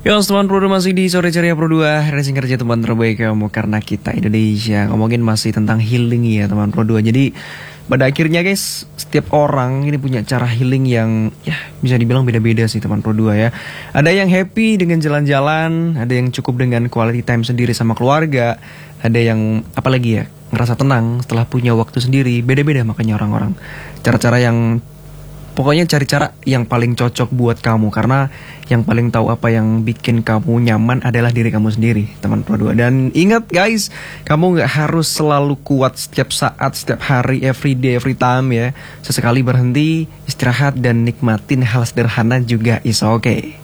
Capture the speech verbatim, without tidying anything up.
Ya, teman Pro dua masih di sore ceria Pro dua. Racing kerja teman terbaik kamu karena kita Indonesia. Ngomongin masih tentang healing ya teman Pro dua. Jadi pada akhirnya guys, setiap orang ini punya cara healing yang ya bisa dibilang beda-beda sih teman Pro dua ya. Ada yang happy dengan jalan-jalan, ada yang cukup dengan quality time sendiri sama keluarga, ada yang apalagi ya ngerasa tenang setelah punya waktu sendiri. Beda-beda makanya orang-orang. Cara-cara yang pokoknya cari cara yang paling cocok buat kamu, karena yang paling tahu apa yang bikin kamu nyaman adalah diri kamu sendiri, teman Pro dua. Dan ingat guys, kamu nggak harus selalu kuat setiap saat, setiap hari, every day, every time ya. Sesekali berhenti, istirahat dan nikmatin hal sederhana juga is okay.